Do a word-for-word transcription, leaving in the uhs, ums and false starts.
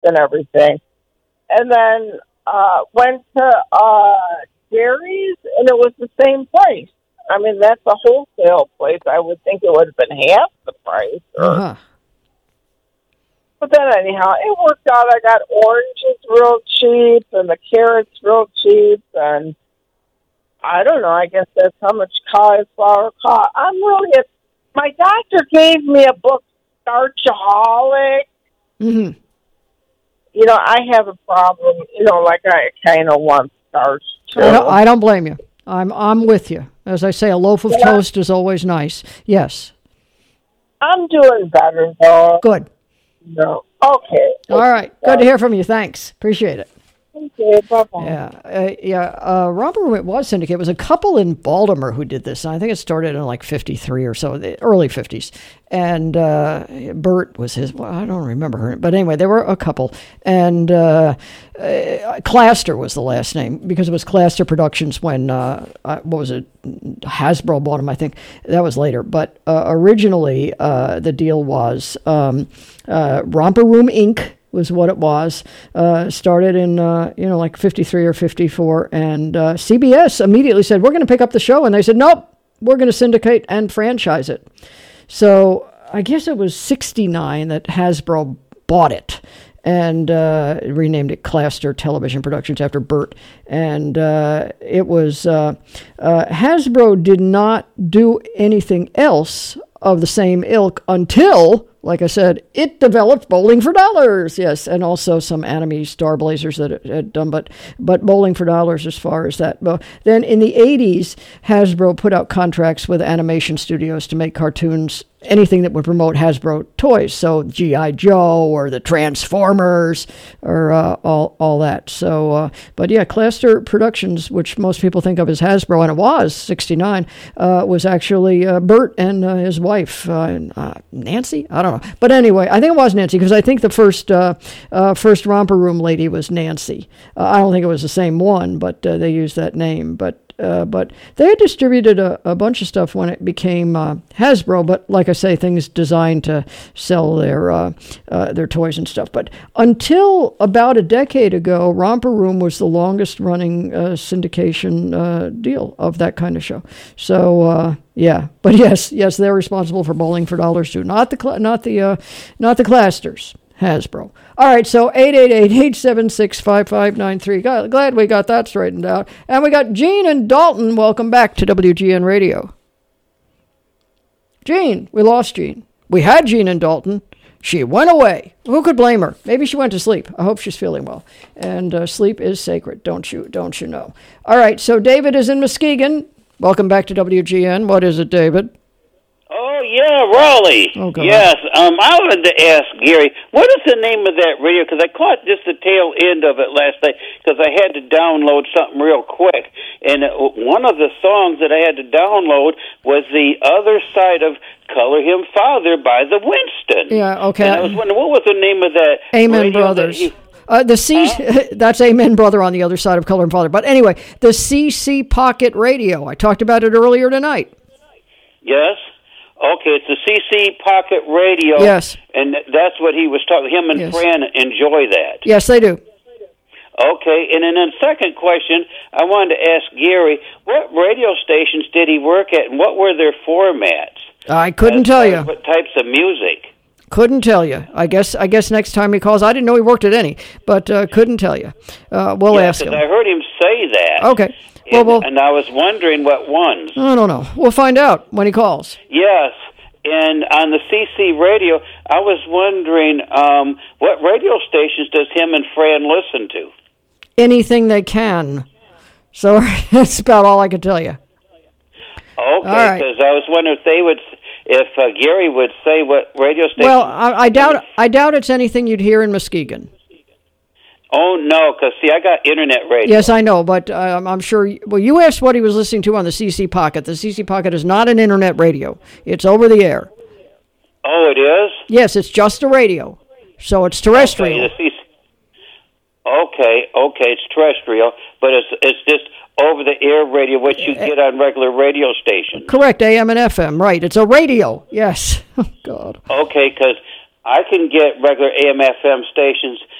and everything. And then uh, went to uh, Jerry's, and it was the same price. I mean, that's a wholesale place. I would think it would have been half the price. Or, Uh-huh. But then anyhow, it worked out. I got oranges real cheap and the carrots real cheap. And I don't know, I guess that's how much cauliflower cost. I'm really, a, my doctor gave me a book, Starchaholic. Mm-hmm. You know, I have a problem, you know, like I kind of want starch too. I don't, I don't blame you. I'm I'm with you. As I say, a loaf of yeah. toast is always nice. Yes. I'm doing better, though. Good. No. Okay. All right. Good to hear from you. Thanks. Appreciate it. Okay, bye-bye. Yeah, uh, yeah. Uh, Romper Room, it was Syndicate. It was a couple in Baltimore who did this. I think it started in like fifty-three or so, the early fifties. And uh, Bert was his, well, I don't remember her. But anyway, there were a couple. And uh, uh, Claster was the last name because it was Claster Productions when, uh, what was it, Hasbro bought them, I think. That was later. But uh, originally, uh, the deal was um, uh, Romper Room Incorporated was what it was. Uh, started in, uh, you know, like fifty-three or fifty-four. And uh, C B S immediately said, we're going to pick up the show. And they said, nope, we're going to syndicate and franchise it. So I guess it was sixty-nine that Hasbro bought it and uh, renamed it Claster Television Productions after Bert. And uh, it was, uh, uh, Hasbro did not do anything else of the same ilk until, like I said, it developed Bowling for Dollars, yes, and also some anime Star Blazers that it had done, but but Bowling for Dollars as far as that. But then in the eighties, Hasbro put out contracts with animation studios to make cartoons, anything that would promote Hasbro toys, so G I. Joe or the Transformers or uh, all all that. So, uh, but yeah, Claster Productions, which most people think of as Hasbro, and it was sixty-nine, uh, was actually uh, Bert and uh, his wife, uh, uh, Nancy. I don't know, but anyway, I think it was Nancy because I think the first uh, uh, first Romper Room lady was Nancy. Uh, I don't think it was the same one, but uh, they used that name. But Uh, but they had distributed a, a bunch of stuff when it became uh, Hasbro. But like I say, things designed to sell their uh, uh, their toys and stuff. But until about a decade ago, Romper Room was the longest running uh, syndication uh, deal of that kind of show. So uh, yeah, but yes, yes, they're responsible for Bowling for Dollars too. Not the cl- not the uh, not the Clasters. Hasbro. All right, so eight eight eight, eight seven six, five five nine three. Glad we got that straightened out. And we got Gene and Dalton. Welcome back to W G N Radio. Gene, we lost Gene. We had Gene and Dalton. She went away. Who could blame her? Maybe she went to sleep. I hope she's feeling well. And uh, sleep is sacred, don't you? Don't you know? All right, so David is in Muskegon. Welcome back to W G N. What is it, David? Oh, yeah, Raleigh. Oh, God. Yes, um, I wanted to ask Gary, what is the name of that radio? Because I caught just the tail end of it last night because I had to download something real quick. And it, one of the songs that I had to download was The Other Side of Color Him Father by the Winston. Yeah, okay. And I was wondering, what was the name of that Amen radio Brothers. That he, Uh, the C, huh? That's Amen Brother on the other side of Color and Father. But anyway, the C C Pocket Radio. I talked about it earlier tonight. Yes. Okay, it's the C C Pocket Radio. Yes. And that's what he was talking. Him and yes. Fran enjoy that. Yes, they do. Okay, and then the second question, I wanted to ask Gary, what radio stations did he work at, and what were their formats? I couldn't As tell far you. as what types of music? Couldn't tell you. I guess I guess next time he calls, I didn't know he worked at any, but uh, couldn't tell you. Uh, we'll yeah, ask him. I heard him say that. Okay. Well, and, well, and I was wondering what ones. I don't know. We'll find out when he calls. Yes, and on the C C radio, I was wondering um, what radio stations does him and Fran listen to? Anything they can. So that's about all I can tell you. Okay, because right. I was wondering if they would, if uh, Gary would say what radio station. Well, I, I doubt. I doubt it's anything you'd hear in Muskegon. Oh no, because see, I got internet radio. Yes, I know, but um, I'm sure. You, well, you asked what he was listening to on the C C Pocket. The C C Pocket is not an internet radio; it's over the air. Oh, it is. Yes, it's just a radio, so it's terrestrial. Okay, the C C okay, okay, it's terrestrial, but it's it's just over the air radio, which you get on regular radio stations. Correct, A M and F M. Right, it's a radio. Yes. Oh God. Okay, because I can get regular A M F M stations